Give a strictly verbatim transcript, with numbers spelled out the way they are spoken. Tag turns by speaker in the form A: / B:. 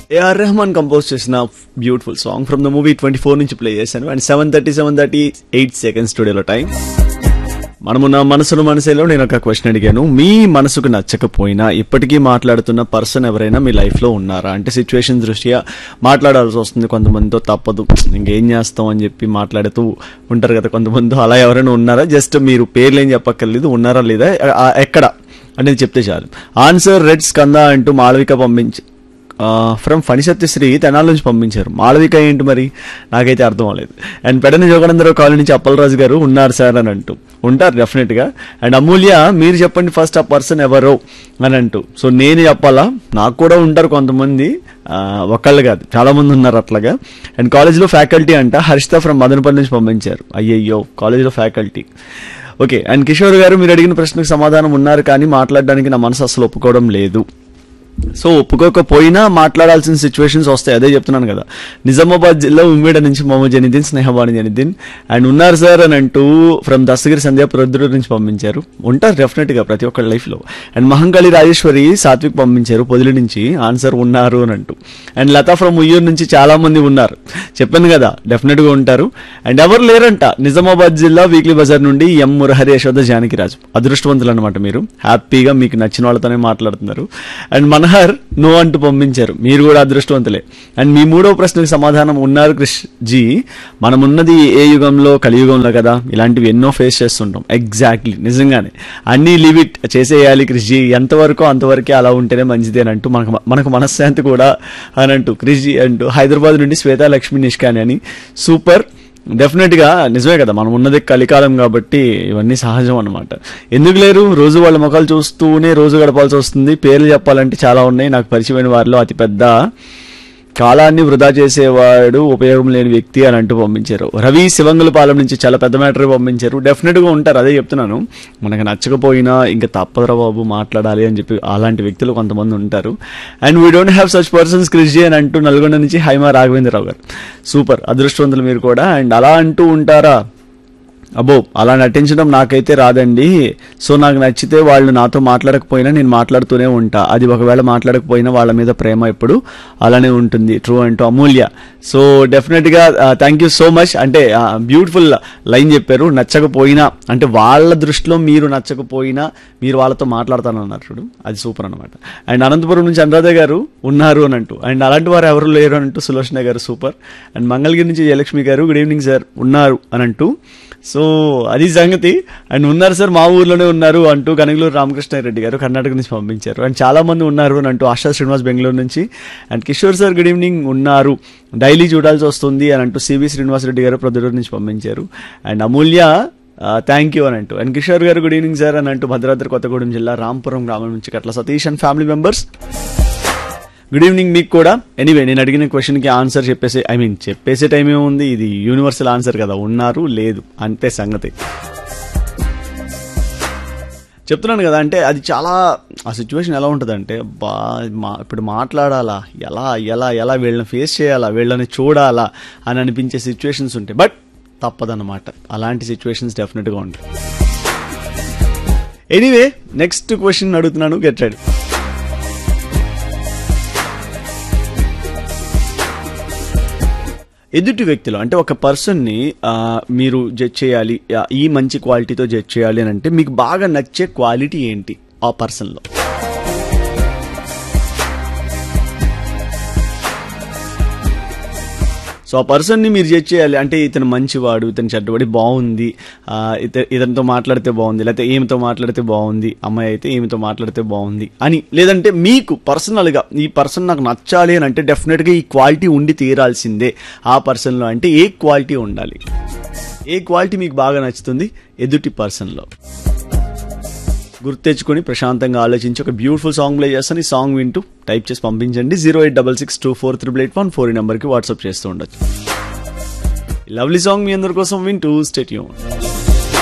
A: AR Rahman compose చేసిన beautiful song from the movie twenty four నుంచి play చేశాను. And seven thirty seven thirty eight seconds స్టూడియోలో time. మనమున్న మనసును మనసేలో నేను ఒక క్వశ్చన్ అడిగాను. మీ మనసుకు నచ్చకపోయినా ఇప్పటికీ మాట్లాడుతున్న పర్సన్ ఎవరైనా మీ లైఫ్ లో ఉన్నారా? అంటే సిచ్యువేషన్ దృష్ట్యా మాట్లాడాల్సి వస్తుంది, కొంతమందితో తప్పదు, ఇంకేం చేస్తాం అని చెప్పి మాట్లాడుతూ ఉంటారు కదా కొంతమంది. అలా ఎవరైనా ఉన్నారా? జస్ట్ మీరు పేర్లు ఏం చెప్పక్కర్లేదు, ఉన్నారా లేదా ఎక్కడ అనేది చెప్తే చాలు. ఆన్సర్ రెడ్ స్కంద అంటూ మాళవిక పంపించి ఫ్రమ్ ఫణి సత్యశ్రీ తెనాల నుంచి పంపించారు. మాళవిక ఏంటి మరి నాకైతే అర్థం అవ్వలేదు. అండ్ పెడని జోగనందరావు కాలనీ నుంచి అప్పలరాజు గారు ఉన్నారు సార్ అని అంటూ ఉంటారు డెఫినెట్ గా. అండ్ అమూల్య మీరు చెప్పండి ఫస్ట్ ఆ పర్సన్ ఎవరో అని అంటూ. సో నేను చెప్పాలా? నాకు కూడా ఉంటారు కొంతమంది, ఒకళ్ళు కాదు చాలా మంది ఉన్నారు అట్లాగా. అండ్ కాలేజ్లో ఫ్యాకల్టీ అంట హర్షిత ఫ్రమ్ మదనపల్లి నుంచి పంపించారు. అయ్యయ్యో కాలేజ్లో ఫ్యాకల్టీ. ఓకే. అండ్ కిషోర్ గారు మీరు అడిగిన ప్రశ్నకు సమాధానం ఉన్నారు కానీ మాట్లాడడానికి నా మనసు అసలు ఒప్పుకోవడం లేదు. సో ఒప్పుకోకపోయినా మాట్లాడాల్సిన సిచ్యువేషన్స్ వస్తాయి, అదే చెప్తున్నాను కదా. నిజామాబాద్ జిల్లా ఉమ్మేడ నుంచి మొహమ్మద్ జనిద్దీన్, స్నేహబాని జనిద్దీన్ అండ్ ఉన్నారు సార్ అని అంటూ ఫ్రమ్ దస్తగిరి సంధ్య ప్రొద్దుటూరు నుంచి పంపించారు. ఉంటారు డెఫినెట్ గా ప్రతి ఒక్కరి లైఫ్ లో. అండ్ మహంకాళి రాజేశ్వరి సాత్విక్ పంపించారు పొదిలి నుంచి ఆన్సర్ ఉన్నారు అని అంటూ. అండ్ లతా ఫ్రమ్ ఉయ్యూరు నుంచి చాలా మంది ఉన్నారు, చెప్పాను కదా డెఫినెట్ గా ఉంటారు. అండ్ ఎవరు లేరంట నిజామాబాద్ జిల్లా వీక్లీ బజార్ నుండి ఎం మురహరి యశోద జానకిరాజు. అదృష్టవంతులు అనమాట మీరు, హ్యాపీగా మీకు నచ్చిన వాళ్ళతోనే మాట్లాడుతున్నారు. అండ్ మన మనహర్ నో అంటూ పంపించారు, మీరు కూడా అదృష్టవంతులే. అండ్ మీ మూడవ ప్రశ్నకు సమాధానం ఉన్నారు క్రిష్ జీ. మనమున్నది ఏ యుగంలో? కలియుగంలో కదా. ఇలాంటివి ఎన్నో ఫేస్ చేస్తుంటాం. ఎగ్జాక్ట్లీ, నిజంగానే అన్ని లిమిట్ చేసేయాలి క్రిష్ జీ, ఎంతవరకు అంతవరకే అలా ఉంటేనే మంచిది అని అంటూ మనకు మనకు మనశ్శాంతి కూడా అని అంటూ క్రిష్ జీ అంటూ హైదరాబాద్ నుండి శ్వేతా లక్ష్మి నిష్కాని అని. సూపర్, డెఫినెట్ గా నిజమే కదా, మనం ఉన్నది కలికాలం కాబట్టి ఇవన్నీ సహజం అనమాట. ఎందుకు లేరు, రోజు వాళ్ళ ముఖాలు చూస్తూనే రోజు గడపాల్సి వస్తుంది. పేర్లు చెప్పాలంటే చాలా ఉన్నాయి. నాకు పరిచయమైన వారిలో అతిపెద్ద కాలాన్ని వృధా చేసేవాడు ఉపయోగం లేని వ్యక్తి అని అంటూ పంపించారు. రవి శివంగులపాలెం నుంచి చాలా పెద్ద మ్యాటర్ పంపించారు. డెఫినెట్ గా ఉంటారు, అదే చెప్తున్నాను. మనకు నచ్చకపోయినా ఇంకా తప్పదురా బాబు మాట్లాడాలి అని చెప్పి అలాంటి వ్యక్తులు కొంతమంది ఉంటారు. And we don't have such persons Krish అని అంటూ నల్గొండ నుంచి హైమా రాఘవేంద్రరావు గారు. సూపర్, అదృష్టవంతులు మీరు కూడా. అండ్ అలా అంటూ ఉంటారా? అబ్బో అలా నటించడం నాకైతే రాదండి. సో నాకు నచ్చితే వాళ్ళు నాతో మాట్లాడకపోయినా నేను మాట్లాడుతూనే ఉంటా. అది ఒకవేళ మాట్లాడకపోయినా వాళ్ళ మీద ప్రేమ ఎప్పుడు అలానే ఉంటుంది. ట్రూ అంటూ అమూల్య. సో డెఫినెట్ గా థ్యాంక్ యూ సో మచ్. అంటే బ్యూటిఫుల్ లైన్ చెప్పారు. నచ్చకపోయినా అంటే వాళ్ళ దృష్టిలో మీరు నచ్చకపోయినా మీరు వాళ్ళతో మాట్లాడతానన్నారు చూడు, అది సూపర్ అనమాట. అండ్ అనంతపురం నుంచి అనురాధ గారు ఉన్నారు అని అంటూ. అండ్ అలాంటి వారు ఎవరు లేరు అని అంటూ సులోచన గారు సూపర్. అండ్ మంగళగిరి నుంచి జయలక్ష్మి గారు గుడ్ ఈవినింగ్ సార్ ఉన్నారు అని అంటూ. సో అది సంగతి. అండ్ ఉన్నారు సార్ మా ఊర్లోనే ఉన్నారు అంటూ కనగలూరు రామకృష్ణారెడ్డి గారు కర్ణాటక నుంచి పంపించారు. అండ్ చాలా మంది ఉన్నారు అని అంటూ ఆశా శ్రీనివాస్ బెంగళూరు నుంచి. And Kishore sir good evening ఉన్నారు, డైలీ చూడాల్సి వస్తుంది అని అంటూ సివి శ్రీనివాసరెడ్డి గారు ప్రొద్దుటూరు నుంచి పంపించారు. అండ్ అమూల్య థ్యాంక్ యూ అని అంటూ. అండ్ కిషోర్ గారు గుడ్ ఈవినింగ్ సార్ అని అంటూ భద్రాద్రి కొత్తగూడెం జిల్లా రాంపురం గ్రామం నుంచి కట్ల Satish and family members good evening మీకు కూడా. ఎనీవే నేను అడిగిన క్వశ్చన్కి ఆన్సర్ చెప్పేసి ఐ మీన్ చెప్పేసే టైం ఏముంది, ఇది యూనివర్సల్ ఆన్సర్ కదా, ఉన్నారు లేదు అంతే సంగతి. చెప్తున్నాను కదా, అంటే అది చాలా ఆ సిచ్యువేషన్ ఎలా ఉంటుందంటే బా మా ఇప్పుడు మాట్లాడాలా, ఎలా ఎలా ఎలా వీళ్ళని ఫేస్ చేయాలా, వీళ్ళని చూడాలా అని అనిపించే సిచ్యువేషన్స్ ఉంటాయి. బట్ తప్పదన్నమాట, అలాంటి సిచ్యువేషన్స్ డెఫినెట్గా ఉంటాయి. ఎనీవే నెక్స్ట్ క్వశ్చన్ అడుగుతున్నాను, గెట్ రెడీ. ఎదుటి వ్యక్తిలో అంటే ఒక పర్సన్ని మీరు జడ్జ్ చేయాలి, ఈ మంచి క్వాలిటీతో జడ్జ్ చేయాలి అని అంటే మీకు బాగా నచ్చే క్వాలిటీ ఏంటి ఆ పర్సన్లో? సో ఆ పర్సన్ని మీరు జడ్జ్ చేయాలి అంటే ఇతను మంచివాడు, ఇతను చెడ్డవాడి, బాగుంది, ఇత ఇతనితో మాట్లాడితే బాగుంది, లేకపోతే ఏమితో మాట్లాడితే బాగుంది, అమ్మాయి అయితే ఏమితో మాట్లాడితే బాగుంది అని. లేదంటే మీకు పర్సనల్గా ఈ పర్సన్ నాకు నచ్చాలి అని అంటే డెఫినెట్గా ఈ క్వాలిటీ ఉండి తీరాల్సిందే ఆ పర్సన్లో. అంటే ఏ క్వాలిటీ ఉండాలి, ఏ క్వాలిటీ మీకు బాగా నచ్చుతుంది ఎదుటి పర్సన్లో? గుర్తు తెచ్చుకొని ప్రశాంతంగా ఆలోచించి ఒక బ్యూటిఫుల్ సాంగ్ ప్లే చేస్తాను. ఈ సాంగ్ వింటూ టైప్ చేసి పంపించండి. Zero eight double six two four triple eight one four ఈ నెంబర్కి వాట్సాప్ చేస్తూ ఉండొచ్చు. లవ్లీ సాంగ్ మీ అందరి కోసం వింటూ స్టే ట్యూన్.